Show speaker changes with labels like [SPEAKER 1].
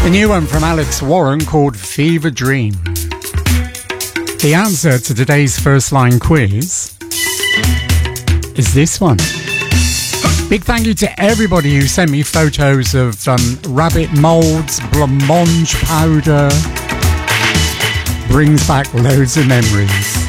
[SPEAKER 1] A new one from Alex Warren called Fever Dream. The answer to today's first line quiz is this one. Big thank you to everybody who sent me photos of rabbit moulds, blancmange powder. Brings back loads of memories.